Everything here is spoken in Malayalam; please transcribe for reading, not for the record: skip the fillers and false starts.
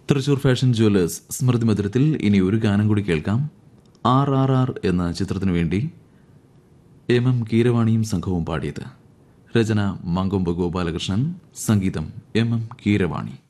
തൃശൂർ ഫാഷൻ ജുവലേഴ്സ് സ്മൃതി മധുരത്തിൽ ഇനി ഒരു ഗാനം കൂടി കേൾക്കാം. RRR എന്ന ചിത്രത്തിനു വേണ്ടി MM കീരവാണിയും സംഘവും പാടിയത്. രചന മങ്കൊമ്പ് ഗോപാലകൃഷ്ണൻ, സംഗീതം MM കീരവാണി.